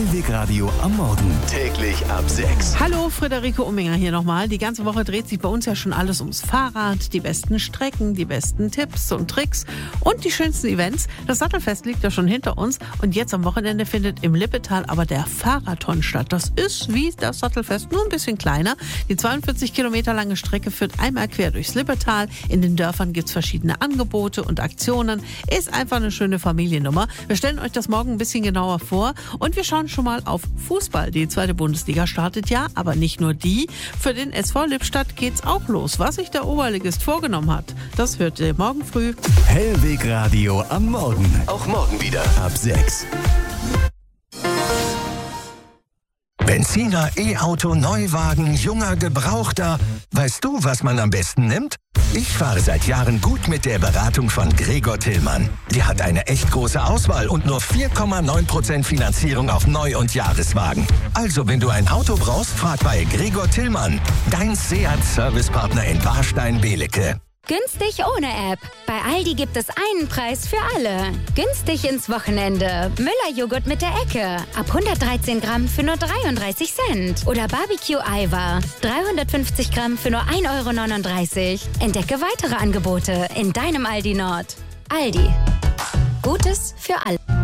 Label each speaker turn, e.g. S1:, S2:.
S1: Hellwig Radio am Morgen. Täglich ab 6.
S2: Hallo, Friederike Umminger hier nochmal. Die ganze Woche dreht sich bei uns ja schon alles ums Fahrrad, die besten Strecken, die besten Tipps und Tricks und die schönsten Events. Das Sattelfest liegt ja schon hinter uns und jetzt am Wochenende findet im Lippetal aber der Fahrradton statt. Das ist wie das Sattelfest, nur ein bisschen kleiner. Die 42 Kilometer lange Strecke führt einmal quer durchs Lippetal. In den Dörfern gibt es verschiedene Angebote und Aktionen. Ist einfach eine schöne Familiennummer. Wir stellen euch das morgen ein bisschen genauer vor und wir schauen schon mal auf Fußball. Die zweite Bundesliga startet ja, aber nicht nur die. Für den SV Lippstadt geht's auch los. Was sich der Oberligist vorgenommen hat, das hört ihr morgen früh.
S1: Hellwig Radio am Morgen. Auch morgen wieder ab 6.
S3: Benziner, E-Auto, Neuwagen, junger, gebrauchter. Weißt du, was man am besten nimmt? Ich fahre seit Jahren gut mit der Beratung von Gregor Tillmann. Die hat eine echt große Auswahl und nur 4,9% Finanzierung auf Neu- und Jahreswagen. Also, wenn du ein Auto brauchst, frag bei Gregor Tillmann. Dein Seat-Servicepartner in Warstein-Belecke.
S4: Günstig ohne App. Bei Aldi gibt es einen Preis für alle. Günstig ins Wochenende. Müller-Joghurt mit der Ecke. Ab 113 Gramm für nur 33 Cent. Oder Barbecue-Eiweiß. 350 Gramm für nur 1,39 €. Entdecke weitere Angebote in deinem Aldi Nord. Aldi. Gutes für alle.